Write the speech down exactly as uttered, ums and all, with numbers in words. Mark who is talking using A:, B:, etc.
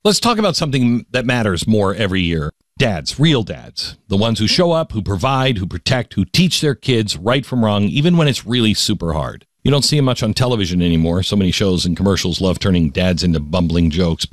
A: Let's talk about something that matters more every year. Dads, real dads. The ones who show up, who provide, who protect, who teach their kids right from wrong, even when it's really super hard. You don't see them much on television anymore. So many shows and commercials love turning dads into bumbling jokes.